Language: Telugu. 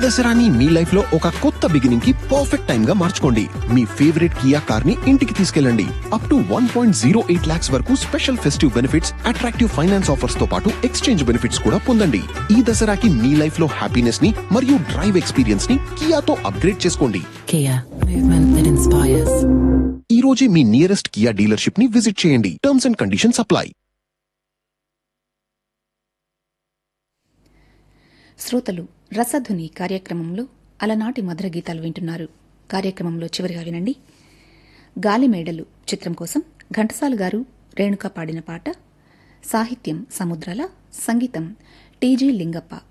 దసరాని మీ లైఫ్ లో ఒక కొత్త బిగినింగ్ కి పర్ఫెక్ట్ టైం గా మార్చుకోండి. మీ ఫేవరెట్ కియా కార్ ని ఇంటికి తీసుకెళ్ళండి. అప్ టు 1.08 lakhs వరకు special festive benefits, attractive finance offers తో పాటు ఎక్స్చేంజ్ బెనిఫిట్స్ కూడా పొందండి. ఈ దసరాకి మీ లైఫ్ లో హ్యాపీనెస్ ని మరియు డ్రైవ్ ఎక్స్పీరియన్స్ ని కియాతో అప్గ్రేడ్ చేసుకోండి. Kia, movement that inspires. ఈ రోజే మీ నియరెస్ట్ కియా డీలర్షిప్ ని విజిట్ చేయండి. Terms and conditions apply. శ్రోతలు రసధుని కార్యక్రమంలో అలనాటి మధుర గీతాలు వింటున్నారు. కార్యక్రమంలో చివరిగా వినండి. గాలిమేడలు చిత్రం కోసం ఘంటసాల గారు, రేణుక పాడిన పాట. సాహిత్యం సముద్రాల, సంగీతం టీజీ లింగప్ప.